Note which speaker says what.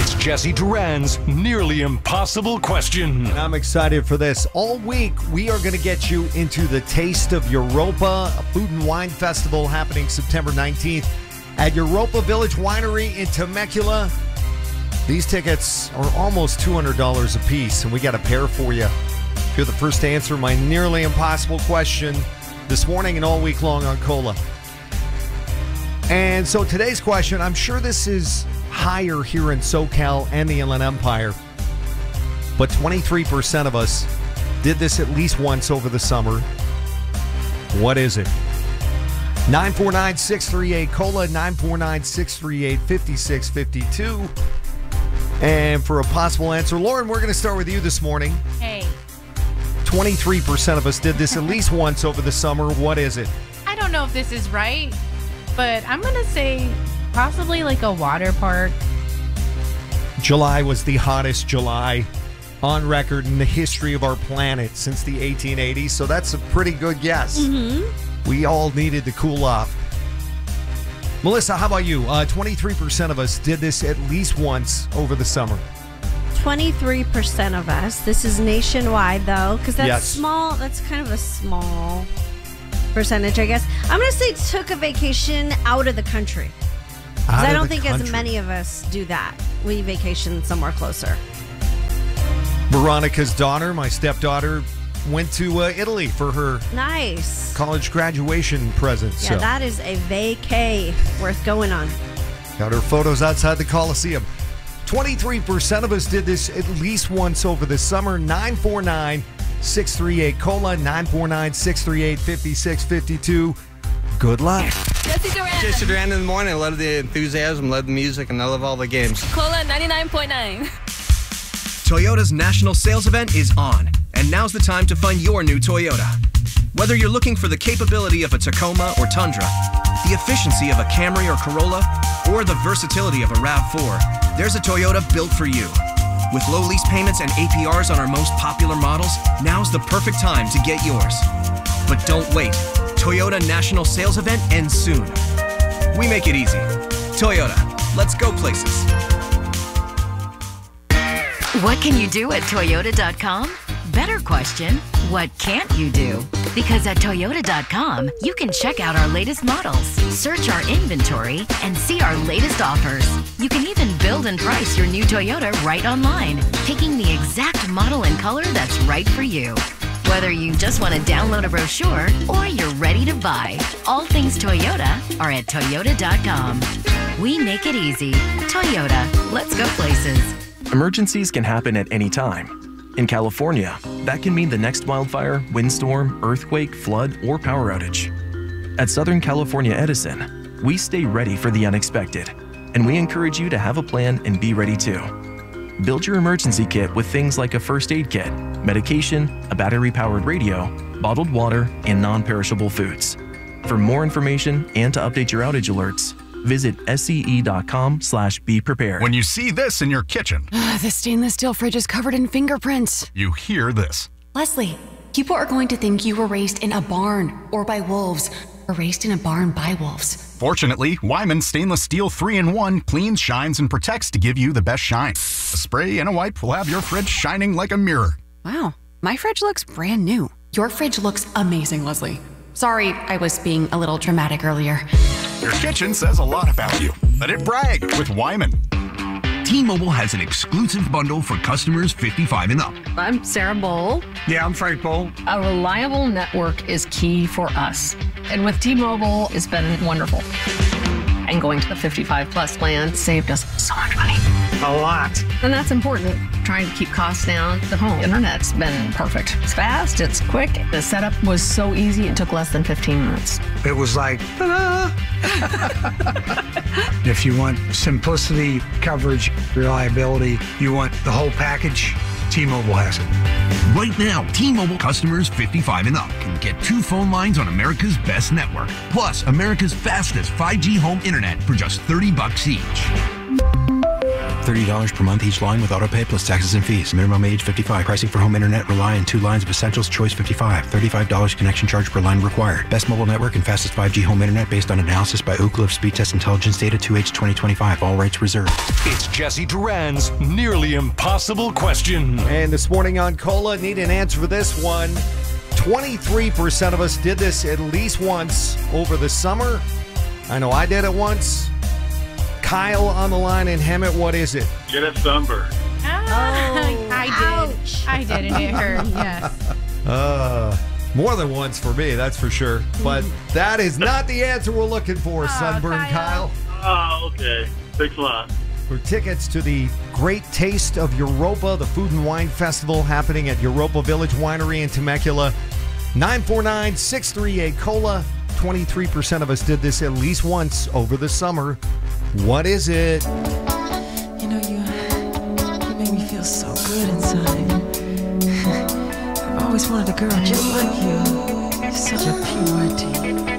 Speaker 1: It's Jesse Duran's Nearly Impossible Question.
Speaker 2: I'm excited for this. All week, we are going to get you into the Taste of Europa, a food and wine festival happening September 19th at Europa Village Winery in Temecula. These tickets are almost $200 a piece, and we got a pair for you. If you're the first to answer my Nearly Impossible Question this morning and all week long on Cola. And so today's question, I'm sure this is higher here in SoCal and the Inland Empire, but 23% of us did this at least once over the summer. What is it? 949-638-COLA, 949-638-5652. And for a possible answer, Lauren, we're going to start with you this morning.
Speaker 3: Hey.
Speaker 2: 23% of us did this at least once over the summer. What is it?
Speaker 3: I don't know if this is right, but I'm going to say possibly like a water park.
Speaker 2: July was the hottest July on record in the history of our planet since the 1880s, so that's a pretty good guess. Mm-hmm. We all needed to cool off. Melissa, how about you? 23% of us did this at least once over the summer.
Speaker 4: 23% of us. This is nationwide, though, because that's
Speaker 2: Yes.
Speaker 4: small. That's kind of a small percentage, I guess. I'm going to say took a vacation out of the country. Because I don't think as many of us do that. We vacation somewhere closer.
Speaker 2: Veronica's daughter, my stepdaughter, went to Italy for her
Speaker 4: Nice.
Speaker 2: college graduation present.
Speaker 4: Yeah,
Speaker 2: So
Speaker 4: that is a vacay worth going on.
Speaker 2: got her photos outside the Coliseum. 23% of us did this at least once over the summer. 949-638-COLA, 949-638-5652. Good luck.
Speaker 5: Jesse Duran in the morning. I love the enthusiasm, love the music, and I love all the games.
Speaker 6: Cola 99.9.
Speaker 7: Toyota's national sales event is on, and now's the time to find your new Toyota. Whether you're looking for the capability of a Tacoma or Tundra, the efficiency of a Camry or Corolla, or the versatility of a RAV4, there's a Toyota built for you. With low lease payments and APRs on our most popular models, now's the perfect time to get yours. But don't wait. Toyota National Sales Event ends soon. We make it easy. Toyota, let's go places.
Speaker 8: What can you do at Toyota.com? Better question, what can't you do? Because at Toyota.com, you can check out our latest models, search our inventory, and see our latest offers. You can even build and price your new Toyota right online, picking the exact model and color that's right for you. Whether you just want to download a brochure or you're ready to buy, all things Toyota are at Toyota.com. We make it easy. Toyota, let's go places.
Speaker 9: Emergencies can happen at any time. In California, that can mean the next wildfire, windstorm, earthquake, flood, or power outage. At Southern California Edison, we stay ready for the unexpected, and we encourage you to have a plan and be ready too. Build your emergency kit with things like a first aid kit, medication, a battery-powered radio, bottled water, and non-perishable foods. For more information and to update your outage alerts, visit SCE.com/be-prepared.
Speaker 10: When you see this in your kitchen,
Speaker 6: The stainless steel fridge is covered in fingerprints.
Speaker 10: you hear this.
Speaker 11: Leslie, people are going to think you were raised in a barn or by wolves, or raised in a barn by wolves.
Speaker 10: Fortunately, Wyman Stainless Steel 3-in-1 cleans, shines, and protects to give you the best shine. A spray and a wipe will have your fridge shining like a mirror.
Speaker 11: Wow, my fridge looks brand new. Your fridge looks amazing, Leslie. Sorry, I was being a little dramatic earlier.
Speaker 10: Your kitchen says a lot about you. Let it brag with Wyman.
Speaker 12: T-Mobile has an exclusive bundle for customers 55 and up.
Speaker 13: I'm Sarah Bowl.
Speaker 12: Yeah, I'm Frank Bowl.
Speaker 13: A reliable network is key for us. And with T-Mobile, it's been wonderful. And going to the 55 plus plan saved us so much money.
Speaker 12: A lot.
Speaker 13: And that's important. Trying to keep costs down. The home internet's been perfect. It's fast, it's quick. The setup was so easy, it took less than 15 minutes.
Speaker 12: It was like, ta-da! If you want simplicity, coverage, reliability, you want the whole package, T-Mobile has it.
Speaker 14: Right now, T-Mobile customers 55 and up can get 2 phone lines on America's best network, plus America's fastest 5G home internet for just $30 each.
Speaker 15: $30 per month each line with autopay plus taxes and fees. Minimum age 55. Pricing for home internet rely on 2 lines of Essentials Choice 55. $35 connection charge per line required. Best mobile network and fastest 5G home internet based on analysis by Ookla of Speed Test Intelligence data 2H 2025. All rights reserved.
Speaker 1: It's Jesse Duran's Nearly Impossible Question.
Speaker 2: And this morning on Cola, need an answer for this one. 23% of us did this at least once over the summer. I know I did it once. Kyle on the line in Hemet, what is it?
Speaker 16: Get a sunburn.
Speaker 3: I did, and it hurt, yes.
Speaker 2: More than once for me, that's for sure. But that is not the answer we're looking for, Sunburn Kyle.
Speaker 16: Oh, okay. Thanks a lot.
Speaker 2: For tickets to the Great Taste of Europa, the Food and Wine Festival happening at Europa Village Winery in Temecula, 949-638-COLA. 23% of us did this at least once over the summer. What is it?
Speaker 17: You know, you make me feel so good inside. I've always wanted a girl just like you. You're such a purity.